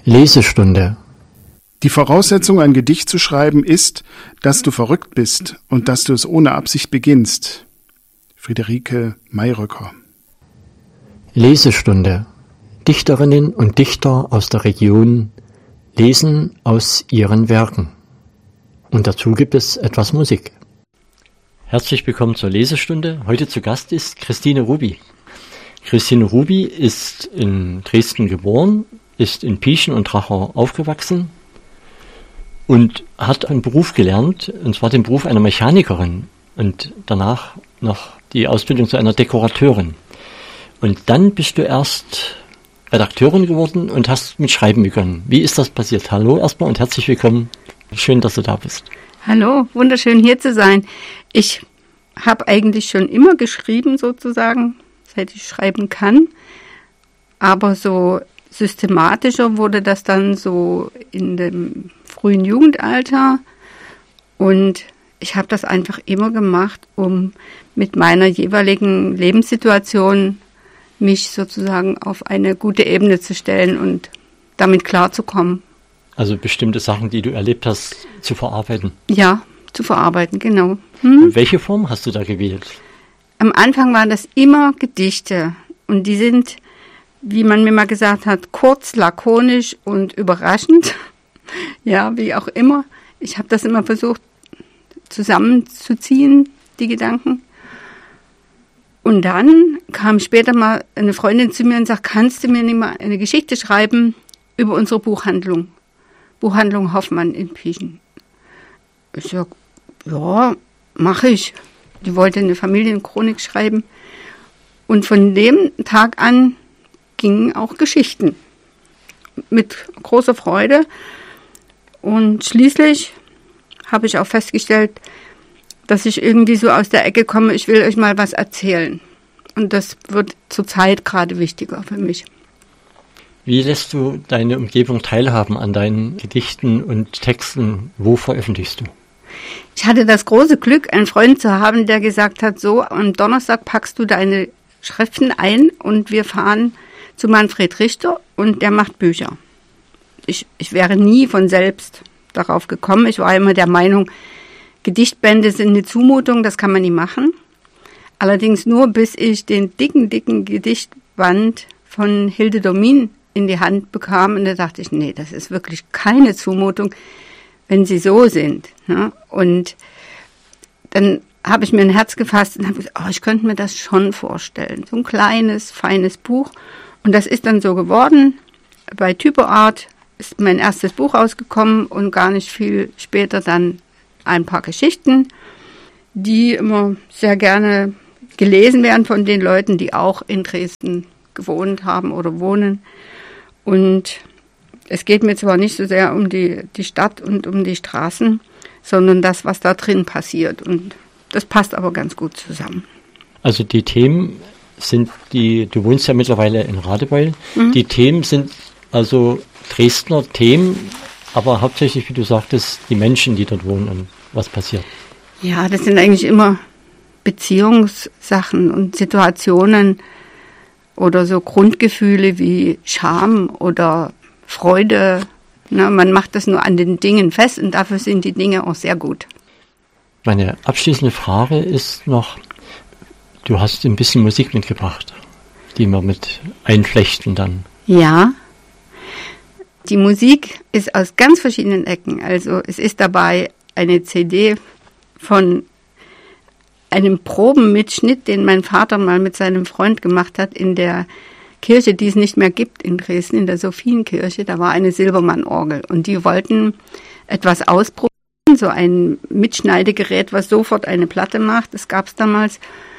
Lesestunde. Die Voraussetzung, ein Gedicht zu schreiben, ist, dass du verrückt bist und dass du es ohne Absicht beginnst. Friederike Mayröcker. Lesestunde. Dichterinnen und Dichter aus der Region lesen aus ihren Werken. Und dazu gibt es etwas Musik. Herzlich willkommen zur Lesestunde. Heute zu Gast ist Christine Ruby. Christine Ruby ist in Dresden geboren, ist in Pieschen und Trachau aufgewachsen und hat einen Beruf gelernt, und zwar den Beruf einer Mechanikerin und danach noch die Ausbildung zu einer Dekorateurin. Und dann bist du erst Redakteurin geworden und hast mit Schreiben begonnen. Wie ist das passiert? Hallo erstmal und herzlich willkommen. Schön, dass du da bist. Hallo, wunderschön hier zu sein. Ich habe eigentlich schon immer geschrieben sozusagen, seit ich schreiben kann. Aber so systematischer wurde das dann so in dem frühen Jugendalter. Und ich habe das einfach immer gemacht, um mit meiner jeweiligen Lebenssituation mich sozusagen auf eine gute Ebene zu stellen und damit klarzukommen. Also bestimmte Sachen, die du erlebt hast, zu verarbeiten? Ja, zu verarbeiten, genau. Und welche Form hast du da gewählt? Am Anfang waren das immer Gedichte und die sind, wie man mir mal gesagt hat, kurz, lakonisch und überraschend. Ja, wie auch immer. Ich habe das immer versucht zusammenzuziehen, die Gedanken. Und dann kam später mal eine Freundin zu mir und sagt, kannst du mir nicht mal eine Geschichte schreiben über unsere Buchhandlung Hoffmann in Pieschen. Ich sag, ja, mache ich. Die wollte eine Familienchronik schreiben. Und von dem Tag an gingen auch Geschichten. Mit großer Freude. Und schließlich habe ich auch festgestellt, dass ich irgendwie so aus der Ecke komme, ich will euch mal was erzählen. Und das wird zurzeit gerade wichtiger für mich. Wie lässt du deine Umgebung teilhaben an deinen Gedichten und Texten? Wo veröffentlichst du? Ich hatte das große Glück, einen Freund zu haben, der gesagt hat, so, am Donnerstag packst du deine Schriften ein und wir fahren zu Manfred Richter und der macht Bücher. Ich wäre nie von selbst darauf gekommen. Ich war immer der Meinung, Gedichtbände sind eine Zumutung, das kann man nie machen. Allerdings nur, bis ich den dicken Gedichtband von Hilde Domin in die Hand bekam. Und da dachte ich, nee, das ist wirklich keine Zumutung, wenn sie so sind. Ja? Und dann habe ich mir ein Herz gefasst und habe gesagt, ich könnte mir das schon vorstellen. So ein kleines, feines Buch. Und das ist dann so geworden. Bei Typoart ist mein erstes Buch rausgekommen und gar nicht viel später dann ein paar Geschichten, die immer sehr gerne gelesen werden von den Leuten, die auch in Dresden gewohnt haben oder wohnen. Und es geht mir zwar nicht so sehr um die Stadt und um die Straßen, sondern das, was da drin passiert. Und das passt aber ganz gut zusammen. Also die Themen sind du wohnst ja mittlerweile in Radebeul. Die Themen sind also Dresdner Themen, aber hauptsächlich, wie du sagtest, die Menschen, die dort wohnen und was passiert. Ja, das sind eigentlich immer Beziehungssachen und Situationen oder so Grundgefühle wie Scham oder Freude. Man macht das nur an den Dingen fest und dafür sind die Dinge auch sehr gut. Meine abschließende Frage ist noch, du hast ein bisschen Musik mitgebracht, die wir mit einflechten dann. Ja, die Musik ist aus ganz verschiedenen Ecken. Also es ist dabei eine CD von einem Probenmitschnitt, den mein Vater mal mit seinem Freund gemacht hat in der Kirche, die es nicht mehr gibt in Dresden, in der Sophienkirche. Da war eine Silbermann-Orgel und die wollten etwas ausprobieren, so ein Mitschneidegerät, was sofort eine Platte macht. Das gab es damals.